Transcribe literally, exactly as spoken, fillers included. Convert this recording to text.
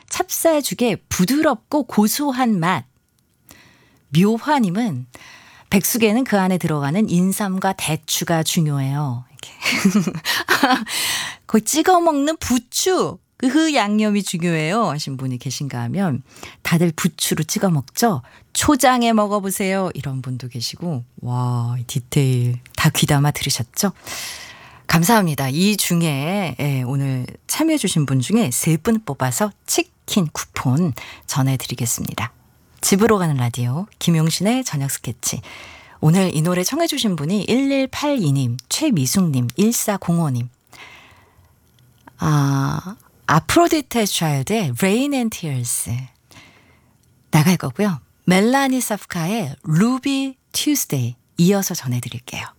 찹쌀죽의 부드럽고 고소한 맛. 묘화님은 백숙에는 그 안에 들어가는 인삼과 대추가 중요해요. 이렇게. 거의 찍어 먹는 부추. 그 양념이 중요해요 하신 분이 계신가 하면 다들 부추로 찍어 먹죠. 초장에 먹어보세요 이런 분도 계시고 와 디테일 다 귀담아 들으셨죠? 감사합니다. 이 중에 예, 오늘 참여해 주신 분 중에 세 분 뽑아서 치킨 쿠폰 전해드리겠습니다. 집으로 가는 라디오 김용신의 저녁 스케치. 오늘 이 노래 청해 주신 분이 일일팔이 님, 최미숙님, 일사공오 님. 아... 아프로디테 차일드의 Rain and Tears 나갈 거고요. 멜라니 사프카의 루비 튜스데이 이어서 전해드릴게요.